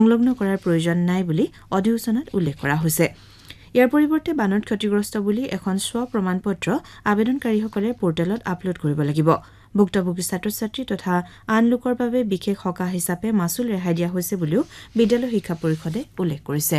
সংলগ্ন কৰাৰ প্ৰয়োজন নাই বুলি অধিসূচনাত উল্লেখ কৰা হৈছে। ইয়াৰ পৰিৱৰ্তে বানত ক্ষতিগ্ৰস্ত বুলি এখন স্ব প্ৰমাণপত্ৰ আবেদনকাৰীসকলে পৰ্টেলত আপলোড কৰিব লাগিব। ভুক্তভোগী ছাত্ৰ-ছাত্ৰী তথা আন লোকৰ বাবে বিশেষ সকাহ হিচাপে মাচুল ৰেহাই দিয়া হৈছে বুলিও বিদ্যালয় শিক্ষা পৰিষদে উল্লেখ কৰিছে।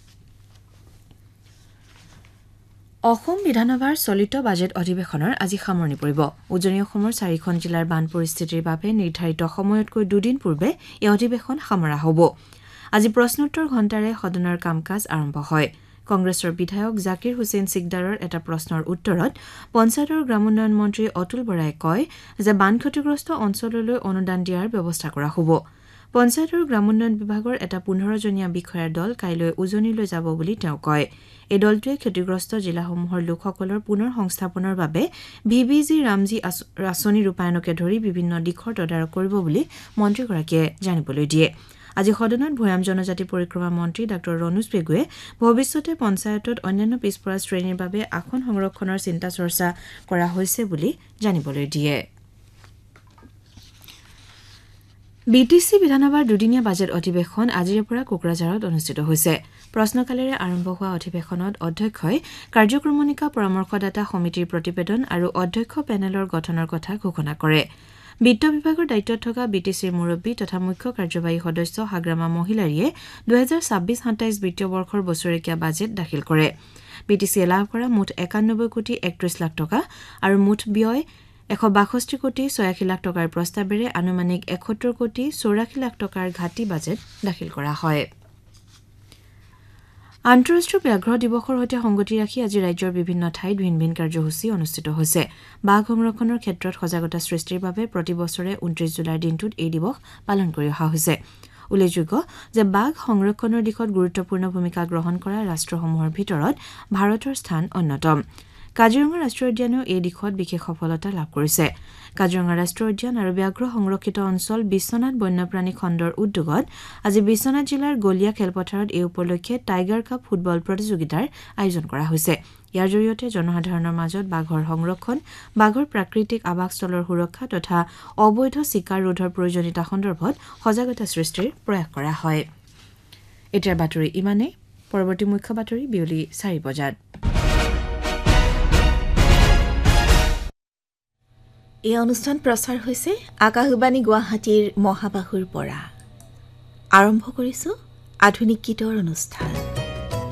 অসম বিধানসভাৰ চলিত বাজেট অধিৱেশনৰ আজি সামৰণি পৰিব। উজনি অসমৰ 4খন জিলাৰ বান পৰিস্থিতিৰ বাবে নিৰ্ধাৰিত সময়তকৈ দুদিন পূৰ্বে এই অধিৱেশন সামৰা হ'ব। আজি প্ৰশ্নোত্তৰ ঘণ্টাৰে সদনৰ কাম কাজ আৰম্ভ হয়। কংগ্ৰেছৰ বিধায়ক জাকিৰ হুছেইন সিকদাৰৰ এটা প্ৰশ্নৰ উত্তৰত পঞ্চায়ত আৰু গ্ৰামোন্নয়ন মন্ত্ৰী অতুল বৰাই কয় যে বান ক্ষতিগ্ৰস্ত অঞ্চললৈ অনুদান দিয়াৰ ব্যৱস্থা কৰা হ'ব। পঞ্চায়ত আৰু গ্ৰামোন্নয়ন বিভাগৰ এটা 15জনীয়া বিষয়াৰ দল কাইলৈ উজনিলৈ যাব বুলি তেওঁ কয়। এই দলটোৱে ক্ষতিগ্ৰস্ত জিলাসমূহৰ লোকসকলৰ পুনৰ সংস্থাপনৰ বাবে ভিবিজি ৰামজী আঁচনি ৰূপায়ণকে ধৰি বিভিন্ন দিশৰ তদাৰক কৰিব বুলি মন্ত্ৰীগৰাকীয়ে জানিবলৈ দিয়ে। আজি সদনত ভৈয়াম জনজাতি পৰিক্ৰমা মন্ত্ৰী ডাঃ ৰণোজ পেগুৱে ভৱিষ্যতে পঞ্চায়তত অন্যান্য পিছপৰা শ্ৰেণীৰ বাবে আসন সংৰক্ষণৰ চিন্তা চৰ্চা কৰা হৈছে বুলি জানিবলৈ দিয়ে। বিটিচি বিধানসভাৰ দুদিনীয়া বাজেট অধিৱেশন আজিৰে পৰা কোকৰাঝাৰত অনুষ্ঠিত হৈছে। প্ৰশ্নকালেৰে আৰম্ভ হোৱা অধিৱেশনত অধ্যক্ষই কাৰ্যক্ৰমণিকা পৰামৰ্শদাতা সমিতিৰ প্ৰতিবেদন আৰু অধ্যক্ষ পেনেলৰ গঠনৰ কথা ঘোষণা কৰে। বিত্ত বিভাগৰ দায়িত্বত থকা বিটিচিৰ মুৰব্বী তথা মুখ্য কাৰ্যবাহী সদস্য হাগ্ৰামা মহিলাৰীয়ে 2026-27 বিত্তীয় বৰ্ষৰ বছৰেকীয়া বাজেট দাখিল কৰে। বিটিচিয়ে লাভ কৰা মুঠ 91 কোটি 31 লাখ টকা আৰু মুঠ ব্যয় 162 কোটি 86 লাখ টকাৰ প্ৰস্তাৱেৰে আনুমানিক 71 কোটি 84 লাখ টকাৰ ঘাটি বাজেট দাখিল কৰা হয়। আন্তঃৰাষ্ট্ৰীয় ব্যাঘ্ৰ দিৱসৰ সৈতে সংগতি ৰাখি আজি ৰাজ্যৰ বিভিন্ন ঠাইত ভিন ভিন কাৰ্যসূচী অনুষ্ঠিত হৈছে। বাঘ সংৰক্ষণৰ ক্ষেত্ৰত সজাগতা সৃষ্টিৰ বাবে প্ৰতি বছৰে 29 জুলাইৰ দিনটোত এই দিৱস পালন কৰি অহা হৈছে। উল্লেখযোগ্য যে বাঘ সংৰক্ষণৰ দিশত গুৰুত্বপূৰ্ণ ভূমিকা গ্ৰহণ কৰা ৰাষ্ট্ৰসমূহৰ ভিতৰত ভাৰতৰ স্থান অন্যতম। কাজিৰঙা ৰাষ্ট্ৰীয় উদ্যানেও এই দিশত বিশেষ সফলতা লাভ কৰিছে। কাজিৰঙা ৰাষ্ট্ৰীয় উদ্যান আৰু ব্যাঘ্ৰ সংৰক্ষিত অঞ্চল বিশ্বনাথ বন্যপ্ৰাণী খণ্ডৰ উদ্যোগত আজি বিশ্বনাথ জিলাৰ গলীয়া খেলপথাৰত এই উপলক্ষে টাইগাৰ কাপ ফুটবল প্ৰতিযোগিতাৰ আয়োজন কৰা হৈছে। ইয়াৰ জৰিয়তে জনসাধাৰণৰ মাজত বাঘৰ সংৰক্ষণ, বাঘৰ প্ৰাকৃতিক আৱাসস্থলৰ সুৰক্ষা তথা অবৈধ চিকাৰ ৰোধৰ প্ৰয়োজনীয়তা সন্দৰ্ভত সজাগতা সৃষ্টিৰ প্ৰয়াস কৰা হয়। এতিয়াৰ বাতৰি ইমানেই। পৰৱৰ্তী মুখ্য বাতৰি বিয়লি 4 বজাত। এই অনুষ্ঠান প্ৰচাৰ হৈছে আকাশবাণী গুৱাহাটীৰ মহাবাহুৰ পৰা। আৰম্ভ কৰিছো আধুনিক গীতৰ অনুষ্ঠান।